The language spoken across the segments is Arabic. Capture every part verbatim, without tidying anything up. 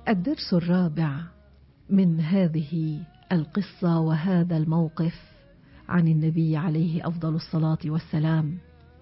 الدرس الرابع من هذه القصة وهذا الموقف عن النبي عليه أفضل الصلاة والسلام.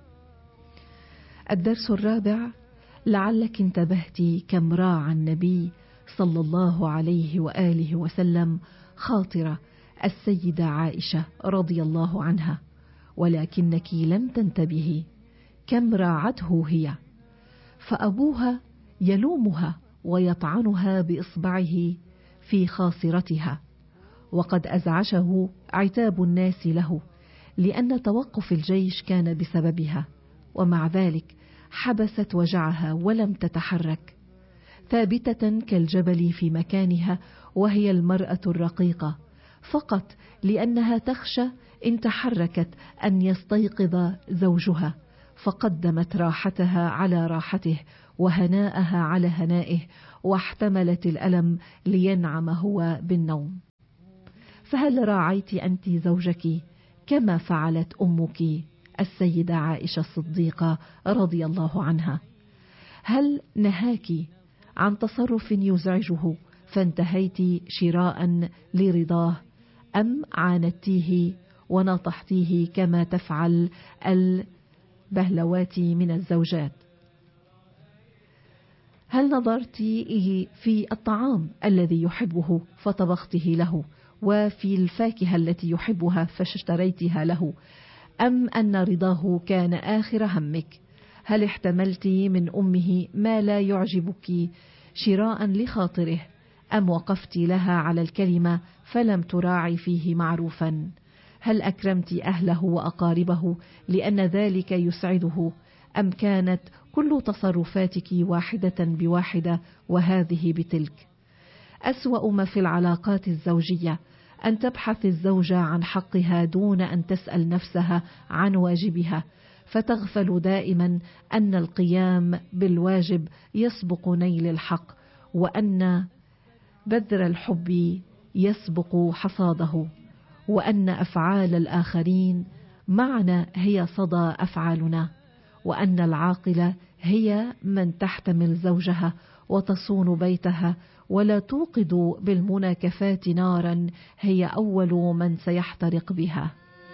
الدرس الرابع: لعلك انتبهت كم راعى النبي صلى الله عليه وآله وسلم خاطر السيدة عائشة رضي الله عنها، ولكنك لم تنتبهي كم راعته هي، فأبوها يلومها ويطعنها بإصبعه في خاصرتها، وقد أزعجه عتاب الناس له لأن توقف الجيش كان بسببها، ومع ذلك حبست وجعها ولم تتحرك، ثابتة كالجبل في مكانها، وهي المرأة الرقيقة، فقط لأنها تخشى إن تحركت أن يستيقظ زوجها، فقدمت راحتها على راحته وهناءها على هنائه، واحتملت الألم لينعم هو بالنوم. فهل راعيت أنت زوجك كما فعلت أمك السيدة عائشة الصديقة رضي الله عنها؟ هل نهاك عن تصرف يزعجه فانتهيت شراء لرضاه، أم عاندتيه ونطحتيه كما تفعل البهلوات من الزوجات؟ هل نظرت في الطعام الذي يحبه فطبخته له، وفي الفاكهة التي يحبها فاشتريتها له، أم أن رضاه كان آخر همك؟ هل احتملت من أمه ما لا يعجبك شراء لخاطره، أم وقفت لها على الكلمة فلم تراعي فيه معروفا؟ هل أكرمت أهله وأقاربه لأن ذلك يسعده، أم كانت كل تصرفاتك واحدة بواحدة وهذه بتلك؟ أسوأ ما في العلاقات الزوجية أن تبحث الزوجة عن حقها دون أن تسأل نفسها عن واجبها، فتغفل دائما أن القيام بالواجب يسبق نيل الحق، وأن بذر الحب يسبق حصاده، وأن أفعال الآخرين معنا هي صدى أفعالنا، وأن العاقلة هي من تحتمل زوجها وتصون بيتها، ولا توقد بالمناكفات نارا هي أول من سيحترق بها.